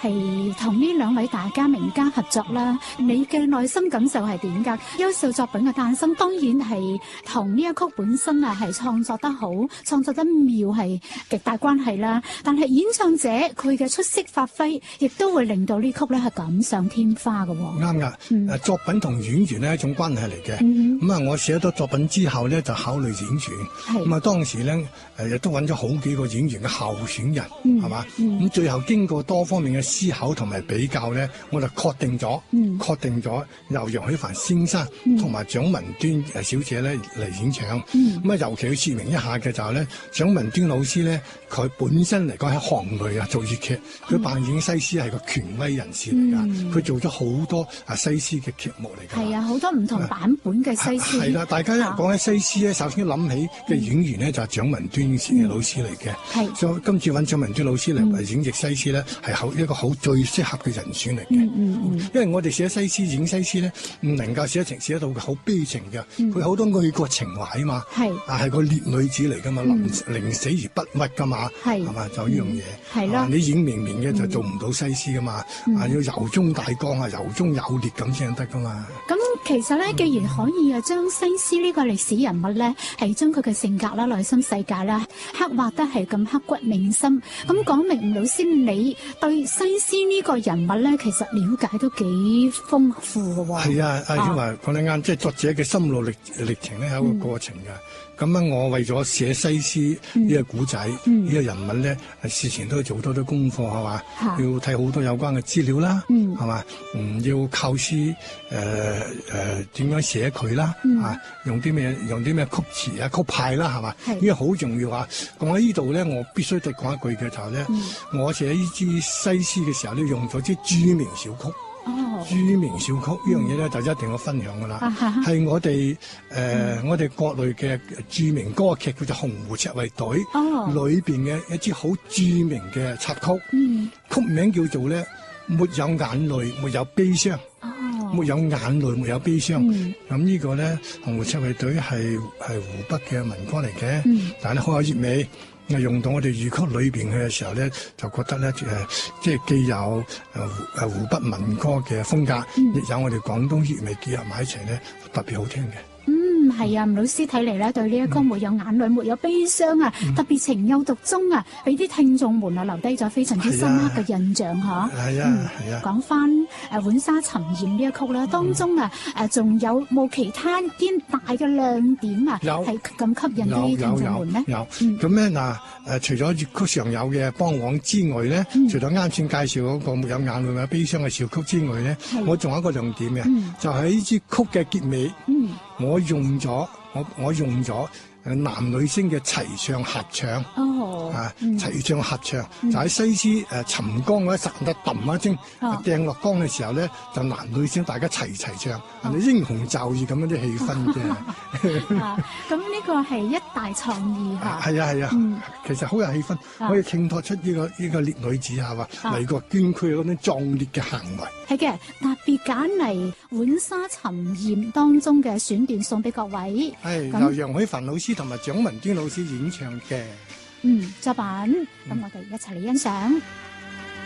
係同呢兩位大家名家合作啦，你嘅內心感受係點㗎？優秀作品嘅誕生當然係同呢一曲本身係創作得好、創作得妙係極大關係啦。但係演唱者佢嘅出色發揮，亦都會令到呢曲咧係錦上添花嘅。 啱㗎，作品同演員係一種關係嚟嘅。咁啊，我寫咗作品之後咧，就考慮演員。咁啊，當時咧亦都揾咗好幾個演員嘅候選人，係嘛？咁最後經過多方面嘅思考同埋比較咧，我就確定咗由楊許凡先生同埋蔣文端小姐咧嚟演唱。咁啊，尤其要説明一下嘅就係咧，蔣文端老師咧，佢本身嚟講喺行內做粵劇，佢扮演西施係個權威人士嚟㗎。佢做咗好多西施嘅劇目嚟㗎。係啊，好多唔同版本嘅西施。係啦，大家一講起西施咧，首先諗起嘅演員咧就係蔣文端老師嚟嘅。係，所以今次揾蔣文端老師嚟演繹西施咧，係一個好最適合嘅人選嚟嘅。因為我哋寫西施演西施咧，唔能夠寫到好悲情嘅，佢好多愛國情懷啊嘛。係個烈女子嚟㗎嘛，寧死而不屈㗎嘛。係嘛，就呢樣嘢。係咯，你演明明嘅就做唔到西施㗎嘛。要柔中帶剛啊，柔中有烈咁先得㗎嘛。咁其實咧，既然可以將西施呢個歷史人物咧，係將佢嘅性格啦、內心世界啦，刻畫得係咁刻骨銘心。咁講明吳老師，你對西施呢個人物咧，其實了解都幾豐富㗎喎。係啊，阿英華講得啱，即係作者嘅心路歷程咧，係一個過程㗎。咁樣我為咗寫西施呢個古仔，呢個人物咧，事前都要做多啲功課係嘛，要睇好多有關嘅資料啦，係嘛，要構思點樣寫佢啦，用啲咩曲詞啊曲派啦係嘛，呢個好重要啊。咁喺呢度咧，我必須得講一句嘅就係咧，我寫呢支西施嘅時候咧，用咗啲著名小曲。著名小曲呢樣嘢咧，就一定要分享噶啦，係我哋國內嘅著名歌劇叫做《紅湖赤衛隊》裏邊嘅一支好著名嘅插曲，曲名叫做咧沒有眼淚沒有悲傷，沒有眼淚沒有悲傷。咁呢個咧《紅湖赤衛隊》係湖北嘅民歌嚟嘅，但係好有韻味。用到我哋粵曲裏邊嘅時候咧，就覺得咧即係既有湖北民歌嘅風格，亦有我哋廣東粵味結合埋一齊咧，特別好聽嘅。係啊，吳老師睇嚟咧，對呢一曲沒有眼淚沒有悲傷啊，特別情有獨鍾啊，俾啲聽眾們留低咗非常之深刻嘅印象嚇。係啊。講翻浣紗尋艷呢一曲咧，當中仲有冇其他啲大嘅亮點啊？有係咁吸引啲聽眾們咧？有咁咧嗱，除咗粵曲上有嘅梆黃之外咧，除咗啱先介紹嗰個沒有眼淚沒有悲傷嘅小曲之外咧，我仲有一個亮點嘅，就喺呢支曲嘅結尾。我用咗男女聲嘅齊唱合唱，齊唱合唱就喺西施沉江嗰一剎那揼一聲掟落江嘅時候咧，就男女聲大家齊唱，英雄就義咁樣啲氣氛啫。咁呢個係一大創意嚇。係啊，其實好有氣氛，可以襯托出呢個烈女子係嘛，嚟個捐軀嗰啲壯烈嘅行為。係嘅，特別揀嚟浣紗尋艷當中嘅選段送俾各位。係由楊許凡老師同埋蔣文端老師演唱嘅作品，咁我哋一齊嚟欣賞。